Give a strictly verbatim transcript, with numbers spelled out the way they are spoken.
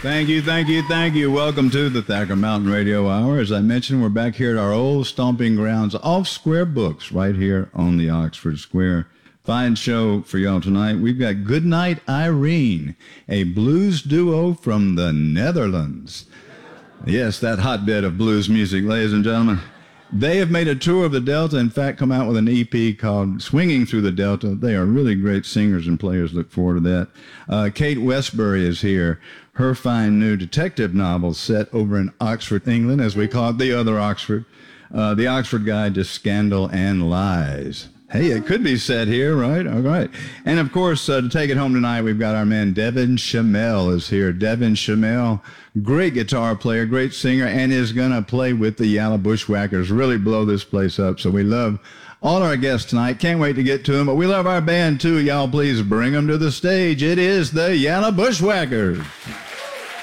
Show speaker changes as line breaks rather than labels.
Thank you, thank you, thank you. Welcome to the Thacker Mountain Radio Hour. As I mentioned, we're back here at our old stomping grounds off Square Books right here on the Oxford Square. Fine show for y'all tonight. We've got Goodnight Irene, a blues duo from the Netherlands. Yes, that hotbed of blues music, ladies and gentlemen. They have made a tour of the Delta, in fact, come out with an E P called Swinging Through the Delta. They are really great singers and players. Look forward to that. Uh, Kate Westbury is here. Her fine new detective novel set over in Oxford, England, as we call it, the other Oxford. Uh, the Oxford Guide to Scandal and Lies. Hey, it could be set here, right? All right. And, of course, uh, to take it home tonight, we've got our man Devin Shamel is here. Devin Shamel, great guitar player, great singer, and is going to play with the Yalla Bushwhackers, really blow this place up. So we love all our guests tonight. Can't wait to get to them, but we love our band, too. Y'all please bring them to the stage. It is the Yalla Bushwhackers.